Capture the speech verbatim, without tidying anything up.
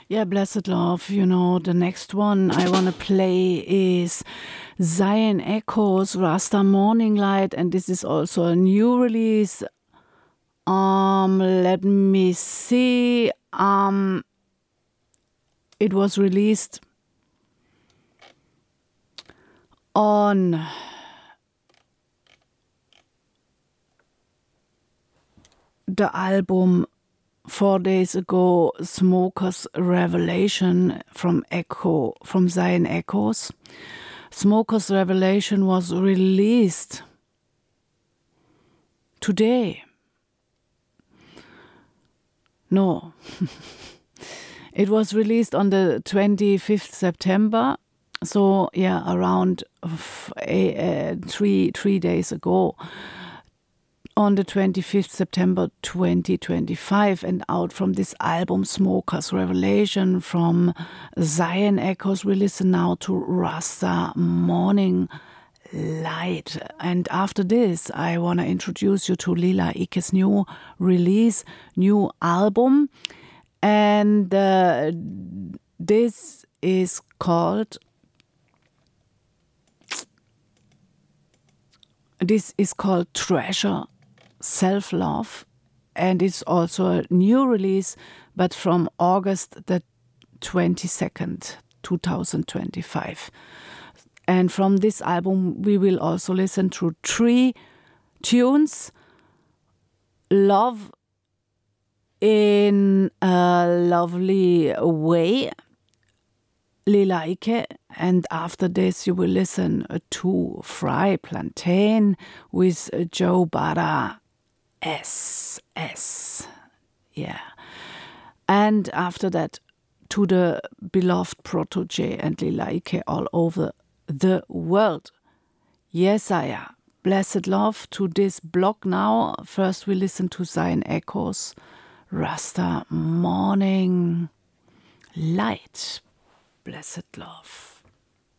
Yeah, Blessed Love, you know, the next one I want to play is Zion Echoes, Rasta Morning Light, and this is also a new release. Um, let me see. Um, it was released on the album four days ago, Smoker's Revelation from Echo, from Zion Echoes. Smoker's Revelation was released today. No. It was released on the twenty-fifth September. So, yeah, around f- a, uh, three, three days ago. On the twenty-fifth September twenty twenty-five, and out from this album Smoker's Revelation from Zion Echoes, we listen now to Rasta Morning Light. And after this, I want to introduce you to Lila Ike's new release, new album. And uh, this is called This is called Treasure Self-Love, and it's also a new release, but from August the twenty-second, twenty twenty-five. And from this album, we will also listen to three tunes. Love in a Lovely Way, Lila Ike, and after this you will listen to Fry Plantain with Joe Bada S S. Yeah. And after that, to the beloved Protege and Lila Ike all over the world. Yesaya, Blessed Love to this block now. First we listen to Zion Echoes, Rasta Morning Light. Blessed Love.